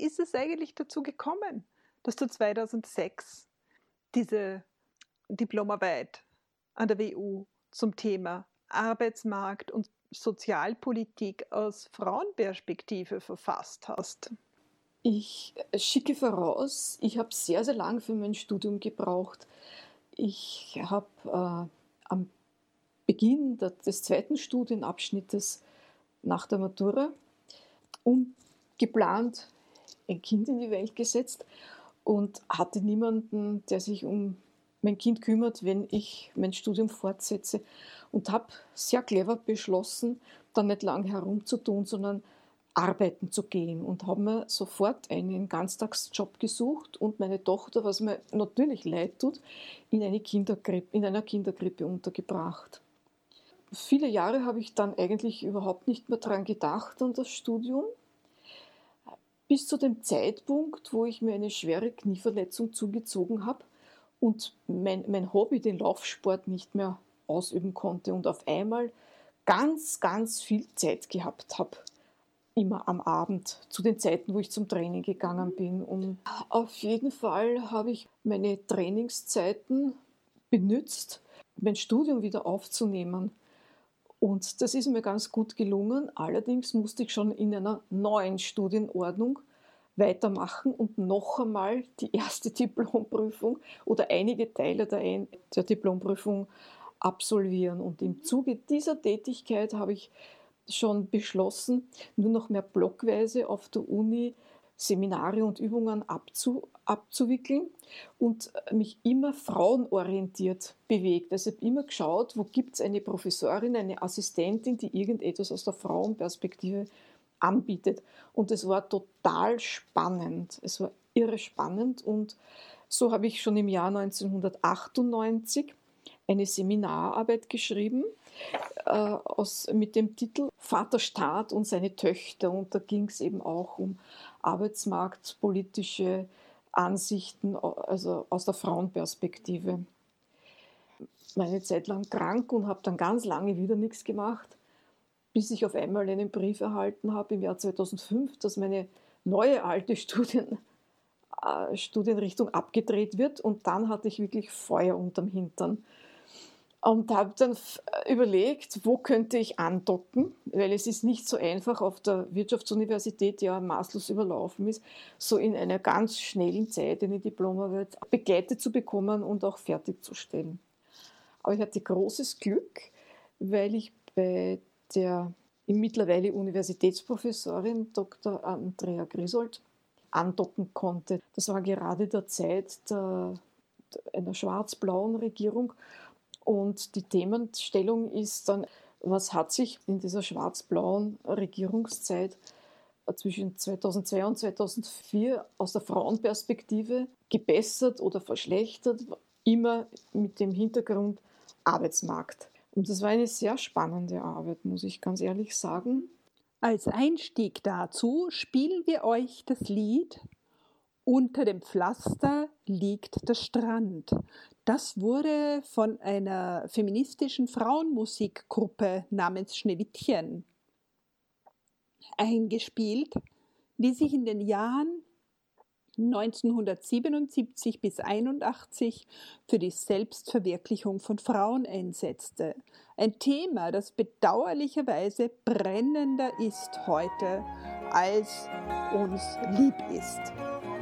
ist es eigentlich dazu gekommen, dass du 2006 diese Diplomarbeit an der WU zum Thema Arbeitsmarkt und Sozialpolitik aus Frauenperspektive verfasst hast? Ich schicke voraus, ich habe sehr, sehr lang für mein Studium gebraucht. Ich habe am Beginn des zweiten Studienabschnittes nach der Matura ungeplant ein Kind in die Welt gesetzt und hatte niemanden, der sich um mein Kind kümmert, wenn ich mein Studium fortsetze. Und habe sehr clever beschlossen, dann nicht lang herumzutun, sondern arbeiten zu gehen. Und habe mir sofort einen Ganztagsjob gesucht und meine Tochter, was mir natürlich leid tut, in einer Kinderkrippe untergebracht. Viele Jahre habe ich dann eigentlich überhaupt nicht mehr daran gedacht, an das Studium. Bis zu dem Zeitpunkt, wo ich mir eine schwere Knieverletzung zugezogen habe und mein Hobby, den Laufsport, nicht mehr ausüben konnte und auf einmal ganz, ganz viel Zeit gehabt habe. Immer am Abend, zu den Zeiten, wo ich zum Training gegangen bin. Und auf jeden Fall habe ich meine Trainingszeiten benutzt, mein Studium wieder aufzunehmen. Und das ist mir ganz gut gelungen. Allerdings musste ich schon in einer neuen Studienordnung weitermachen und noch einmal die erste Diplomprüfung oder einige Teile der Diplomprüfung absolvieren. Und im Zuge dieser Tätigkeit habe ich schon beschlossen, nur noch mehr blockweise auf der Uni Seminare und Übungen abzuwickeln und mich immer frauenorientiert bewegt. Also ich habe immer geschaut, wo gibt es eine Professorin, eine Assistentin, die irgendetwas aus der Frauenperspektive anbietet. Und es war total spannend. Es war irre spannend. Und so habe ich schon im Jahr 1998 eine Seminararbeit geschrieben mit dem Titel Vaterstaat und seine Töchter. Und da ging es eben auch um arbeitsmarktpolitische Ansichten, also aus der Frauenperspektive. Ich war eine Zeit lang krank und habe dann ganz lange wieder nichts gemacht, bis ich auf einmal einen Brief erhalten habe im Jahr 2005, dass meine neue alte Studienrichtung abgedreht wird. Und dann hatte ich wirklich Feuer unterm Hintern. Und habe dann überlegt, wo könnte ich andocken, weil es ist nicht so einfach auf der Wirtschaftsuniversität, die ja maßlos überlaufen ist, so in einer ganz schnellen Zeit eine Diplomarbeit begleitet zu bekommen und auch fertigzustellen. Aber ich hatte großes Glück, weil ich bei der mittlerweile Universitätsprofessorin Dr. Andrea Grisold andocken konnte. Das war gerade der Zeit einer schwarz-blauen Regierung. Und die Themenstellung ist dann, was hat sich in dieser schwarz-blauen Regierungszeit zwischen 2002 und 2004 aus der Frauenperspektive gebessert oder verschlechtert, immer mit dem Hintergrund Arbeitsmarkt. Und das war eine sehr spannende Arbeit, muss ich ganz ehrlich sagen. Als Einstieg dazu spielen wir euch das Lied Unter dem Pflaster liegt der Strand. Das wurde von einer feministischen Frauenmusikgruppe namens Schneewittchen eingespielt, die sich in den Jahren 1977 bis 1981 für die Selbstverwirklichung von Frauen einsetzte. Ein Thema, das bedauerlicherweise brennender ist heute, als uns lieb ist.